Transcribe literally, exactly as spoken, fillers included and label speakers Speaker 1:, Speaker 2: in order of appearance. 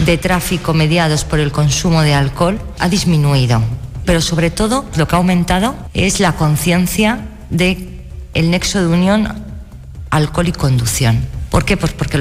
Speaker 1: de tráfico mediados por el consumo de alcohol ha disminuido. Pero sobre todo lo que ha aumentado es la conciencia de el nexo de unión alcohol y conducción. ¿Por qué? Pues porque